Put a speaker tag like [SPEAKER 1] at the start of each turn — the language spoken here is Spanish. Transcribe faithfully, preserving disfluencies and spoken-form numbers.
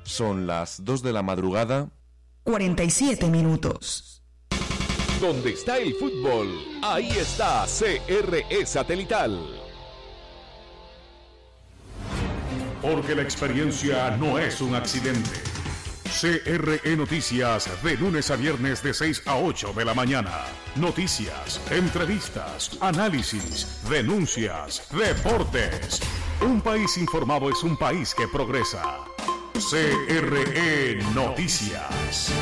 [SPEAKER 1] Son las dos de la madrugada.
[SPEAKER 2] cuarenta y siete minutos.
[SPEAKER 3] Donde está el fútbol, ahí está C R E Satelital.
[SPEAKER 4] Porque la experiencia no es un accidente. C R E Noticias, de lunes a viernes de seis a ocho de la mañana. Noticias, entrevistas, análisis, denuncias, deportes. Un país informado es un país que progresa. C R E Noticias.